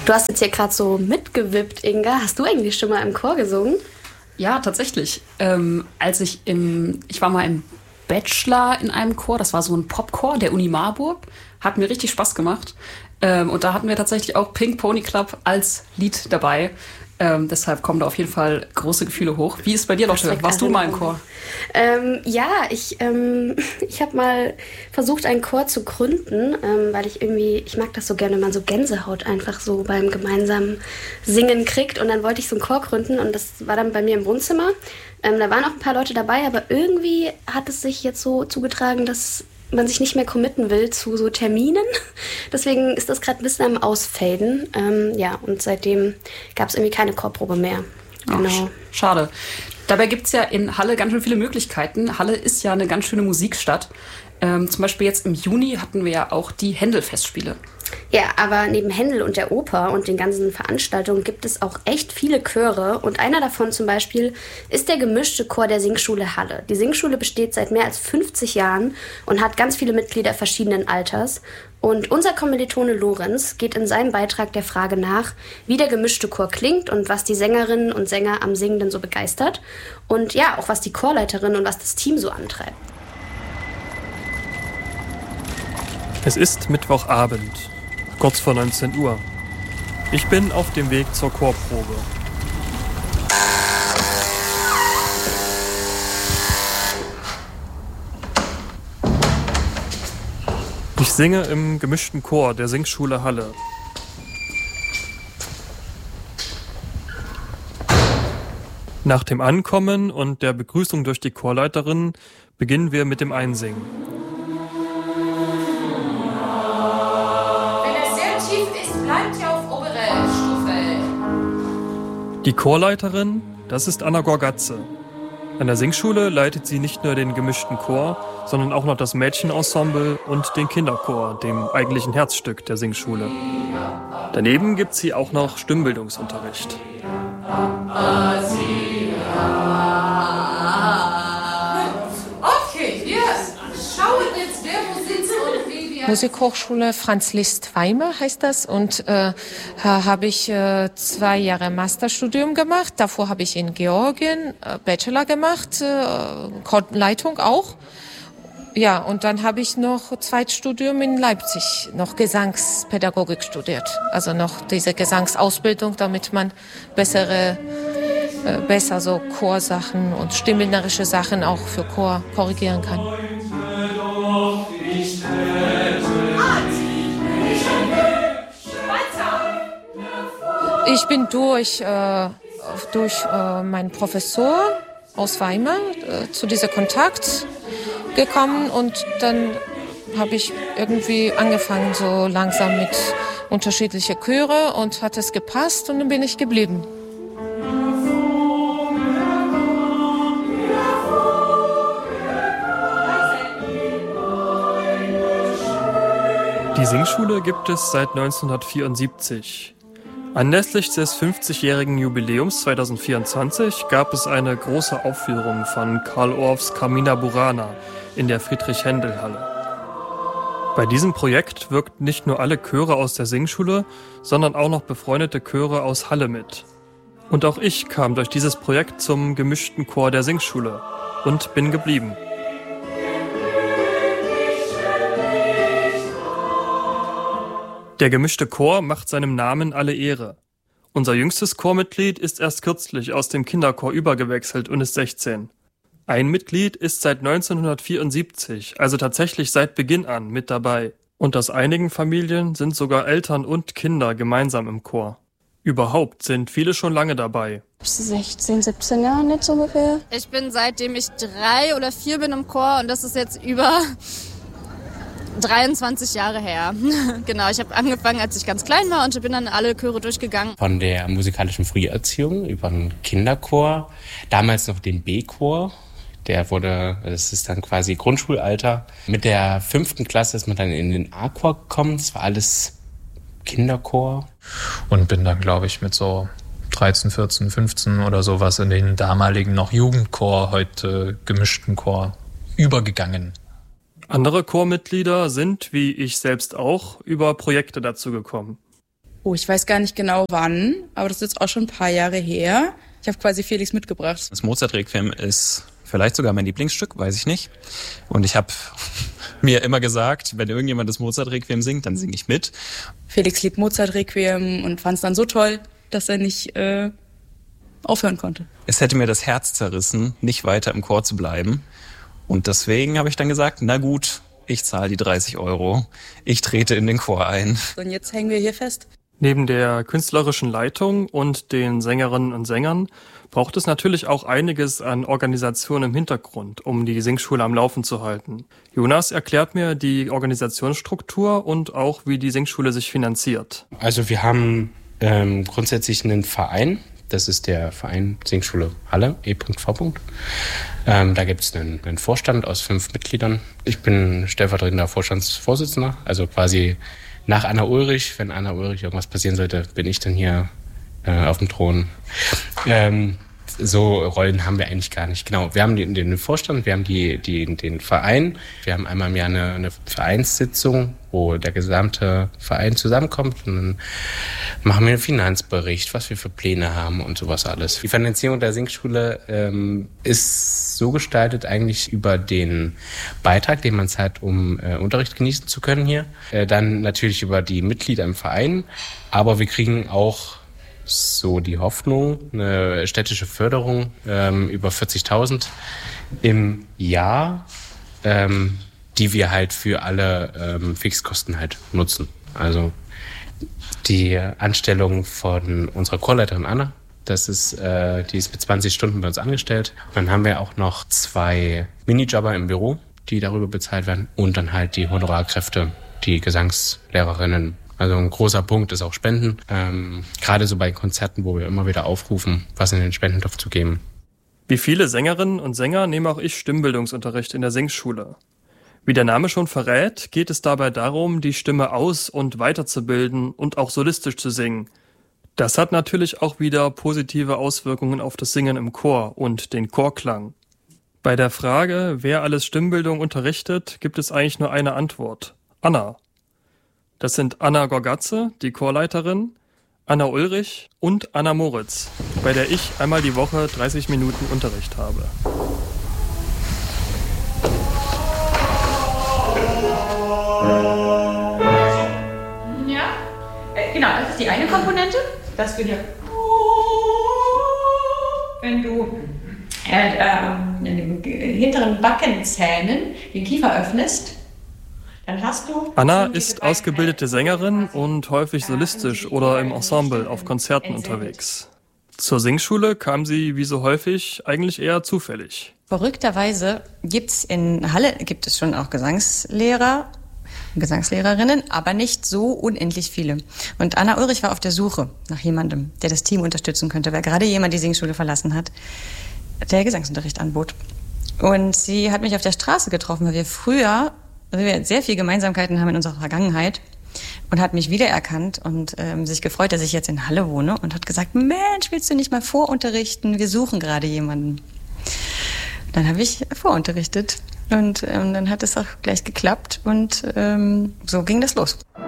Du hast jetzt hier gerade so mitgewippt, Inga. Hast du eigentlich schon mal im Chor gesungen? Ja, tatsächlich. Ich war mal im Bachelor in einem Chor, das war so ein Popchor der Uni Marburg, hat mir richtig Spaß gemacht. Und da hatten wir tatsächlich auch Pink Pony Club als Lied dabei. Deshalb kommen da auf jeden Fall große Gefühle hoch. Wie ist es bei dir, Lotte? Warst du mal im Chor? Ich habe mal versucht, einen Chor zu gründen, weil ich mag das so gerne, wenn man so Gänsehaut einfach so beim gemeinsamen Singen kriegt. Und dann wollte ich so einen Chor gründen und das war dann bei mir im Wohnzimmer. Da waren auch ein paar Leute dabei, aber irgendwie hat es sich jetzt so zugetragen, dass man sich nicht mehr committen will zu so Terminen. Deswegen ist das gerade ein bisschen am Ausfaden. Und seitdem gab es irgendwie keine Chorprobe mehr. Genau. Schade. Dabei gibt es ja in Halle ganz schön viele Möglichkeiten. Halle ist ja eine ganz schöne Musikstadt. Zum Beispiel jetzt im Juni hatten wir ja auch die Händel-Festspiele. Ja, aber neben Händel und der Oper und den ganzen Veranstaltungen gibt es auch echt viele Chöre. Und einer davon zum Beispiel ist der gemischte Chor der Singschule Halle. Die Singschule besteht seit mehr als 50 Jahren und hat ganz viele Mitglieder verschiedenen Alters. Und unser Kommilitone Lorenz geht in seinem Beitrag der Frage nach, wie der gemischte Chor klingt und was die Sängerinnen und Sänger am Singen so begeistert. Und ja, auch was die Chorleiterin und was das Team so antreibt. Es ist Mittwochabend, kurz vor 19 Uhr. Ich bin auf dem Weg zur Chorprobe. Ich singe im gemischten Chor der Singschule Halle. Nach dem Ankommen und der Begrüßung durch die Chorleiterin beginnen wir mit dem Einsingen. Bleibt ihr auf obere Stufe. Die Chorleiterin, das ist Anna Gorgatze. An der Singschule leitet sie nicht nur den gemischten Chor, sondern auch noch das Mädchenensemble und den Kinderchor, dem eigentlichen Herzstück der Singschule. Daneben gibt sie auch noch Stimmbildungsunterricht. Okay, wir schauen jetzt, wer wo sitzt und wie wir... Musikhochschule Franz Liszt Weimar heißt das und habe ich 2 Jahre Masterstudium gemacht. Davor habe ich in Georgien Bachelor gemacht, Chorleitung auch. Ja, und dann habe ich noch Zweitstudium in Leipzig, noch Gesangspädagogik studiert. Also noch diese Gesangsausbildung, damit man besser so Chorsachen und stimmbildnerische Sachen auch für Chor korrigieren kann. Ich bin durch meinen Professor aus Weimar zu diesem Kontakt gekommen und dann habe ich irgendwie angefangen so langsam mit unterschiedlichen Chöre und hat es gepasst und dann bin ich geblieben. Die Singschule gibt es seit 1974. Anlässlich des 50-jährigen Jubiläums 2024 gab es eine große Aufführung von Carl Orffs Carmina Burana in der Friedrich-Händel-Halle. Bei diesem Projekt wirkten nicht nur alle Chöre aus der Singschule, sondern auch noch befreundete Chöre aus Halle mit. Und auch ich kam durch dieses Projekt zum gemischten Chor der Singschule und bin geblieben. Der gemischte Chor macht seinem Namen alle Ehre. Unser jüngstes Chormitglied ist erst kürzlich aus dem Kinderchor übergewechselt und ist 16. Ein Mitglied ist seit 1974, also tatsächlich seit Beginn an, mit dabei. Und aus einigen Familien sind sogar Eltern und Kinder gemeinsam im Chor. Überhaupt sind viele schon lange dabei. 16, 17 Jahre jetzt ungefähr. Ich bin seitdem ich 3 oder 4 bin im Chor und das ist jetzt über 23 Jahre her. Genau, ich habe angefangen, als ich ganz klein war und bin dann alle Chöre durchgegangen. Von der musikalischen Früherziehung über den Kinderchor, damals noch den B-Chor. Das ist dann quasi Grundschulalter. Mit der 5. Klasse ist man dann in den A-Chor gekommen. Das war alles Kinderchor. Und bin dann, glaube ich, mit so 13, 14, 15 oder sowas in den damaligen noch Jugendchor, heute gemischten Chor übergegangen. Andere Chormitglieder sind, wie ich selbst auch, über Projekte dazu gekommen. Oh, ich weiß gar nicht genau wann, aber das ist jetzt auch schon ein paar Jahre her. Ich habe quasi Felix mitgebracht. Das Mozart-Requiem ist vielleicht sogar mein Lieblingsstück, weiß ich nicht. Und ich habe mir immer gesagt, wenn irgendjemand das Mozart-Requiem singt, dann singe ich mit. Felix liebt Mozart-Requiem und fand es dann so toll, dass er nicht aufhören konnte. Es hätte mir das Herz zerrissen, nicht weiter im Chor zu bleiben. Und deswegen habe ich dann gesagt, na gut, ich zahle die 30 €. Ich trete in den Chor ein. Und jetzt hängen wir hier fest. Neben der künstlerischen Leitung und den Sängerinnen und Sängern braucht es natürlich auch einiges an Organisation im Hintergrund, um die Singschule am Laufen zu halten. Jonas erklärt mir die Organisationsstruktur und auch, wie die Singschule sich finanziert. Also wir haben grundsätzlich einen Verein. Das ist der Verein Singschule Halle, E.V. Da gibt es einen Vorstand aus 5 Mitgliedern. Ich bin stellvertretender Vorstandsvorsitzender, also quasi nach Anna Ulrich. Wenn Anna Ulrich irgendwas passieren sollte, bin ich dann hier auf dem Thron. So Rollen haben wir eigentlich gar nicht. Genau, wir haben den Vorstand, wir haben den Verein. Wir haben einmal im Jahr eine Vereinssitzung, wo der gesamte Verein zusammenkommt. Und dann machen wir einen Finanzbericht, was wir für Pläne haben und sowas alles. Die Finanzierung der Singschule ist so gestaltet eigentlich über den Beitrag, den man zahlt, um Unterricht genießen zu können hier. Dann natürlich über die Mitglieder im Verein. Aber wir kriegen auch so die Hoffnung, eine städtische Förderung über 40.000 im Jahr, die wir halt für alle Fixkosten halt nutzen. Also die Anstellung von unserer Chorleiterin Anna, die ist mit 20 Stunden bei uns angestellt. Und dann haben wir auch noch 2 Minijobber im Büro, die darüber bezahlt werden. Und dann halt die Honorarkräfte, die Gesangslehrerinnen. Also ein großer Punkt ist auch Spenden. Gerade so bei Konzerten, wo wir immer wieder aufrufen, was in den Spendentopf zu geben. Wie viele Sängerinnen und Sänger nehme auch ich Stimmbildungsunterricht in der Singschule. Wie der Name schon verrät, geht es dabei darum, die Stimme aus- und weiterzubilden und auch solistisch zu singen. Das hat natürlich auch wieder positive Auswirkungen auf das Singen im Chor und den Chorklang. Bei der Frage, wer alles Stimmbildung unterrichtet, gibt es eigentlich nur eine Antwort. Anna. Das sind Anna Gorgatze, die Chorleiterin, Anna Ulrich und Anna Moritz, bei der ich einmal die Woche 30 Minuten Unterricht habe. Ja, genau, das ist die eine Komponente. Das wird ja, wenn du in den hinteren Backenzähnen den Kiefer öffnest, dann hast du... Anna ist ausgebildete Sängerin und häufig solistisch oder im Ensemble auf Konzerten unterwegs. Zur Singschule kam sie wie so häufig eigentlich eher zufällig. Verrückterweise gibt's in Halle schon auch Gesangslehrer, Gesangslehrerinnen, aber nicht so unendlich viele. Und Anna Ulrich war auf der Suche nach jemandem, der das Team unterstützen könnte, weil gerade jemand die Singschule verlassen hat, der Gesangsunterricht anbot. Und sie hat mich auf der Straße getroffen, weil wir sehr viel Gemeinsamkeiten haben in unserer Vergangenheit, und hat mich wiedererkannt und sich gefreut, dass ich jetzt in Halle wohne, und hat gesagt, Mensch, willst du nicht mal vorunterrichten? Wir suchen gerade jemanden. Dann habe ich vorunterrichtet und dann hat es auch gleich geklappt und so ging das los.